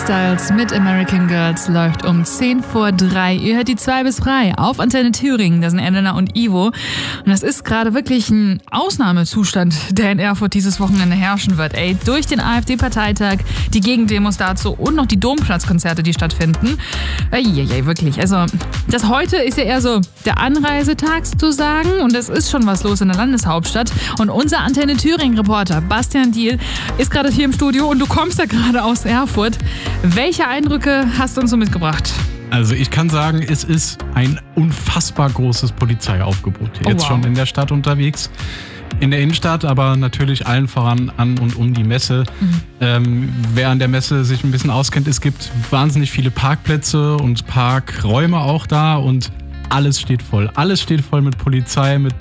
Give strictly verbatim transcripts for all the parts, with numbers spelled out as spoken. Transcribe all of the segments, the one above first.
Styles mit American Girls läuft um zehn vor drei. Ihr hört die zwei bis drei auf Antenne Thüringen. Das sind Elena und Ivo. Und das ist gerade wirklich ein Ausnahmezustand, der in Erfurt dieses Wochenende herrschen wird. Ey, durch den AfD-Parteitag, die Gegendemos dazu und noch die Domplatzkonzerte, die stattfinden. Eieiei, wirklich. Also, das heute ist ja eher so der Anreisetag sozusagen. Und es ist schon was los in der Landeshauptstadt. Und unser Antenne Thüringen-Reporter Bastian Diel ist gerade hier im Studio und du kommst ja gerade aus Erfurt. Welche Eindrücke hast du uns so mitgebracht? Also ich kann sagen, es ist ein unfassbar großes Polizeiaufgebot Oh, jetzt wow. schon in der Stadt unterwegs. In der Innenstadt, aber natürlich allen voran an und um die Messe. Mhm. Ähm, wer an der Messe sich ein bisschen auskennt, es gibt wahnsinnig viele Parkplätze und Parkräume auch da und alles steht voll. Alles steht voll mit Polizei, mit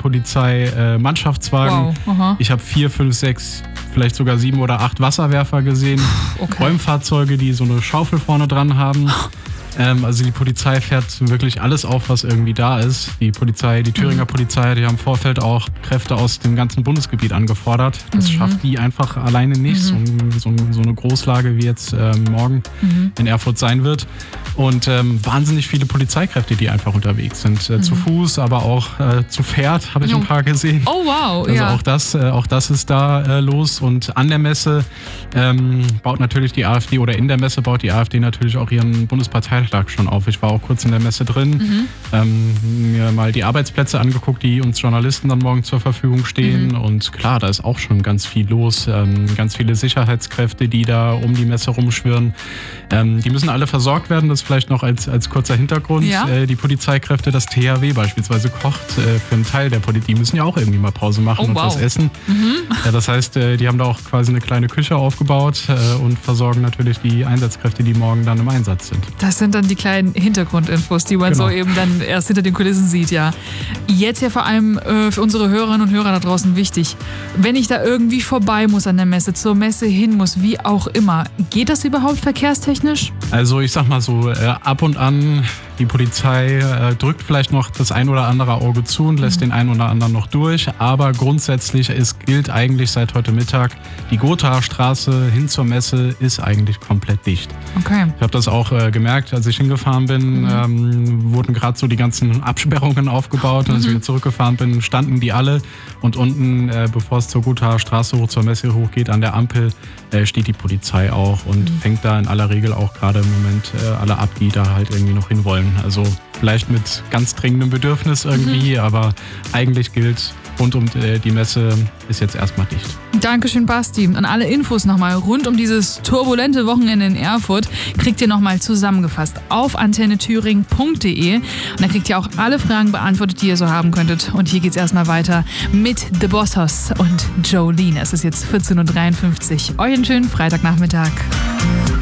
Polizei-Mannschaftswagen. Wow. Ich habe vier, fünf, sechs, vielleicht sogar sieben oder acht Wasserwerfer gesehen. Okay. Räumfahrzeuge, die so eine Schaufel vorne dran haben. Ähm, also die Polizei fährt wirklich alles auf, was irgendwie da ist. Die Polizei, die Thüringer mhm. Polizei, die haben im Vorfeld auch Kräfte aus dem ganzen Bundesgebiet angefordert. Das mhm. schafft die einfach alleine nicht. Mhm. So, so, so eine Großlage wie jetzt ähm, morgen mhm. in Erfurt sein wird. Und ähm, wahnsinnig viele Polizeikräfte, die einfach unterwegs sind. Äh, mhm. Zu Fuß, aber auch äh, zu Pferd, habe ich oh. ein paar gesehen. Oh wow, also ja. auch das, äh, auch das ist da äh, los. Und an der Messe ähm, baut natürlich die AfD, oder in der Messe baut die AfD natürlich auch ihren Bundesparteitag schon auf. Ich war auch kurz in der Messe drin, mhm. ähm, mir mal die Arbeitsplätze angeguckt, die uns Journalisten dann morgen zur Verfügung stehen. Mhm. Und klar, da ist auch schon ganz viel los. Ähm, ganz viele Sicherheitskräfte, die da um die Messe rumschwirren. Ähm, die müssen alle versorgt werden. Das vielleicht noch als, als kurzer Hintergrund. Ja. Äh, die Polizeikräfte, das T H W beispielsweise kocht äh, für einen Teil der Polizei. Die müssen ja auch irgendwie mal Pause machen oh, und wow. was essen. Mhm. Ja, das heißt, äh, die haben da auch quasi eine kleine Küche aufgebaut äh, und versorgen natürlich die Einsatzkräfte, die morgen dann im Einsatz sind. Das sind dann die kleinen Hintergrundinfos, die man Genau. so eben dann erst hinter den Kulissen sieht, ja. Jetzt ja vor allem äh, für unsere Hörerinnen und Hörer da draußen wichtig. Wenn ich da irgendwie vorbei muss an der Messe, zur Messe hin muss, wie auch immer, geht das überhaupt verkehrstechnisch? Also ich sag mal so, äh, ab und an, die Polizei äh, drückt vielleicht noch das ein oder andere Auge zu und lässt mhm. den einen oder anderen noch durch. Aber grundsätzlich, es gilt eigentlich seit heute Mittag, die Gothaer Straße hin zur Messe ist eigentlich komplett dicht. Okay. Ich habe das auch äh, gemerkt, als ich hingefahren bin, mhm. ähm, wurden gerade so die ganzen Absperrungen aufgebaut. Und als ich wieder zurückgefahren bin, standen die alle. Und unten, äh, bevor es zur Gothaer Straße hoch zur Messe hochgeht, an der Ampel, äh, steht die Polizei auch und mhm. fängt da in aller Regel auch gerade im Moment äh, alle ab, die da halt irgendwie noch hin wollen. Also vielleicht mit ganz dringendem Bedürfnis irgendwie, mhm. aber eigentlich gilt, rund um die Messe ist jetzt erstmal dicht. Dankeschön, Basti. Und alle Infos nochmal rund um dieses turbulente Wochenende in Erfurt kriegt ihr nochmal zusammengefasst auf antenne thüringen punkt de. Und da kriegt ihr auch alle Fragen beantwortet, die ihr so haben könntet. Und hier geht's erstmal weiter mit The Bossos und Jolene. Es ist jetzt vierzehn Uhr dreiundfünfzig. Euch einen schönen Freitagnachmittag.